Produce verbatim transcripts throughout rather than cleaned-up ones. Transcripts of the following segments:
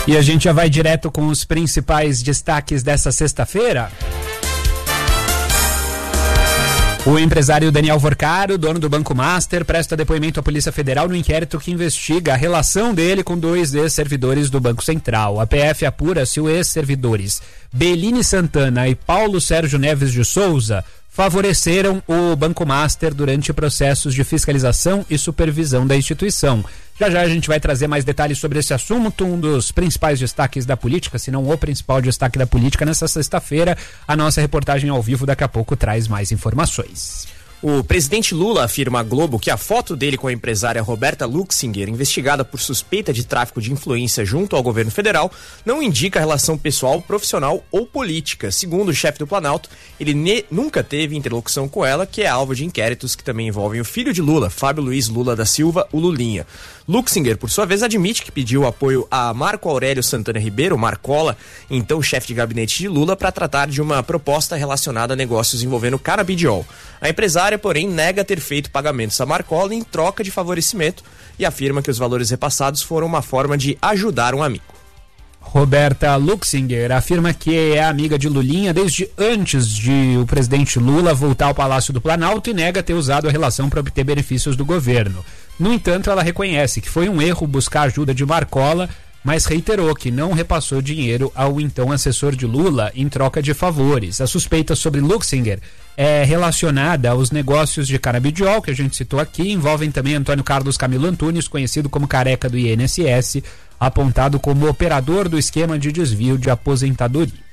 E a gente já vai direto com os principais destaques dessa sexta-feira. O empresário Daniel Vorcaro, dono do Banco Master, presta depoimento à Polícia Federal no inquérito que investiga a relação dele com dois ex-servidores do Banco Central. A P F apura se os ex-servidores Beline Santana e Paulo Sérgio Neves de Souza favoreceram o Banco Master durante processos de fiscalização e supervisão da instituição. Já já a gente vai trazer mais detalhes sobre esse assunto, um dos principais destaques da política, se não o principal destaque da política nessa sexta-feira. A nossa reportagem ao vivo daqui a pouco traz mais informações. O presidente Lula afirma à Globo que a foto dele com a empresária Roberta Luxinger, investigada por suspeita de tráfico de influência junto ao governo federal, não indica relação pessoal, profissional ou política. Segundo o chefe do Planalto, ele ne- nunca teve interlocução com ela, que é alvo de inquéritos que também envolvem o filho de Lula, Fábio Luiz Lula da Silva, o Lulinha. Luxinger, por sua vez, admite que pediu apoio a Marco Aurélio Santana Ribeiro, Marcola, então chefe de gabinete de Lula, para tratar de uma proposta relacionada a negócios envolvendo canabidiol. A empresária, porém, nega ter feito pagamentos a Marcola em troca de favorecimento e afirma que os valores repassados foram uma forma de ajudar um amigo. Roberta Luxinger afirma que é amiga de Lulinha desde antes de o presidente Lula voltar ao Palácio do Planalto e nega ter usado a relação para obter benefícios do governo. No entanto, ela reconhece que foi um erro buscar ajuda de Marcola, mas reiterou que não repassou dinheiro ao então assessor de Lula em troca de favores. A suspeita sobre Luxinger é relacionada aos negócios de canabidiol, que a gente citou aqui, envolvem também Antônio Carlos Camilo Antunes, conhecido como Careca do I N S S, apontado como operador do esquema de desvio de aposentadorias.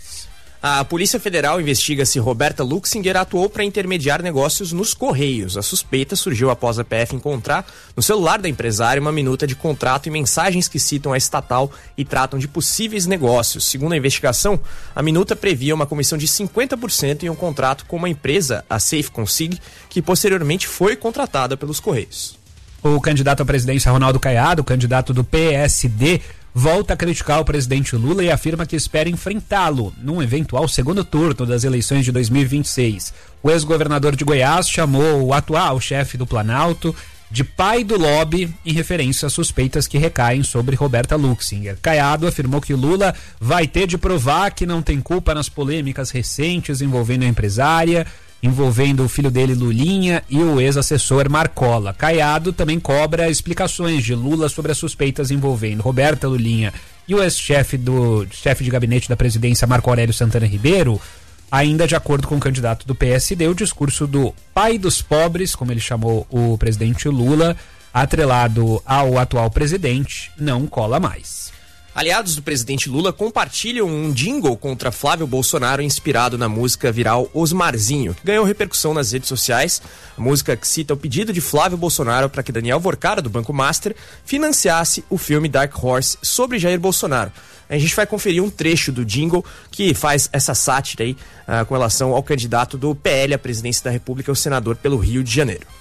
A Polícia Federal investiga se Roberta Luxinger atuou para intermediar negócios nos Correios. A suspeita surgiu após a P F encontrar no celular da empresária uma minuta de contrato e mensagens que citam a estatal e tratam de possíveis negócios. Segundo a investigação, a minuta previa uma comissão de cinquenta por cento em um contrato com uma empresa, a Safe Consig, que posteriormente foi contratada pelos Correios. O candidato à presidência Ronaldo Caiado, candidato do P S D, volta a criticar o presidente Lula e afirma que espera enfrentá-lo num eventual segundo turno das eleições de dois mil e vinte e seis. O ex-governador de Goiás chamou o atual chefe do Planalto de pai do lobby em referência às suspeitas que recaem sobre Roberta Luxinger. Caiado afirmou que Lula vai ter de provar que não tem culpa nas polêmicas recentes envolvendo a empresária, envolvendo o filho dele, Lulinha, e o ex-assessor Marcola. Caiado também cobra explicações de Lula sobre as suspeitas envolvendo Roberta Lulinha e o ex-chefe do chefe de gabinete da presidência, Marco Aurélio Santana Ribeiro. Ainda de acordo com o candidato do P S D, o discurso do pai dos pobres, como ele chamou o presidente Lula, atrelado ao atual presidente, não cola mais. Aliados do presidente Lula compartilham um jingle contra Flávio Bolsonaro inspirado na música viral Osmarzinho, que ganhou repercussão nas redes sociais. A música que cita o pedido de Flávio Bolsonaro para que Daniel Vorcaro, do Banco Master, financiasse o filme Dark Horse sobre Jair Bolsonaro. A gente vai conferir um trecho do jingle que faz essa sátira aí uh, com relação ao candidato do P L à presidência da República, o senador pelo Rio de Janeiro.